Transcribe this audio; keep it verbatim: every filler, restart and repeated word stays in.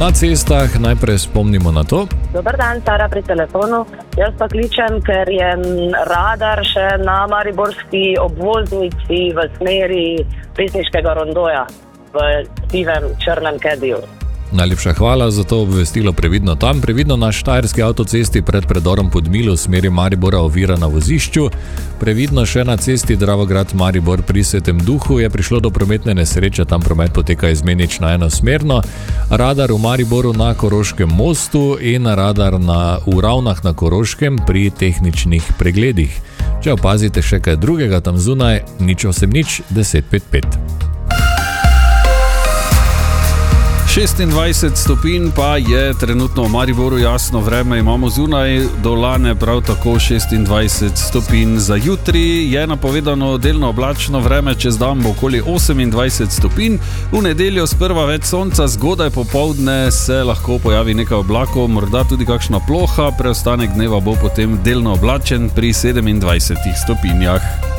na cestah. Najprej spomnimo na to. Dobar dan, Sara pri telefonu. Jaz pa kličem, ker je radar še na mariborski obvoznici v smeri Pesniškega rondoja v sivem črnem kediju. Najlepša hvala za to obvestilo. Previdno tam, previdno na štajerski avtocesti pred predorom Podmilj v smeri Maribora ovira na vozišču. Previdno še na cesti Dravograd-Maribor pri Svetem Duhu je prišlo do prometne nesreče, tam promet poteka izmenično enosmerno. Radar v Mariboru na Koroškem mostu in radar na, v Ravnah na Koroškem pri tehničnih pregledih. Če opazite še kaj drugega tam zunaj, nič osem nič deset pet pet. šestindvajset stopinj pa je trenutno v Mariboru, jasno vreme imamo zunaj, do Lane prav tako šestindvajset stopinj. Za jutri je napovedano delno oblačno vreme, čez dan bo okoli osemindvajset stopinj. V nedeljo sprva več sonca, zgodaj popoldne se lahko pojavi nekaj oblakov, morda tudi kakšna ploha, preostanek dneva bo potem delno oblačen pri sedemindvajsetih stopinjah.